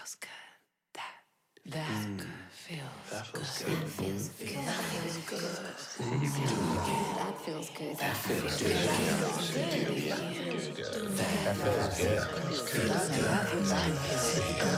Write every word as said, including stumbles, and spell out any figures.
That Mm. feels That feels good. good. Feels good. That feels good. That feels good. That feels That good. feels good. That feels good. That That feels good. feels good. That feels good.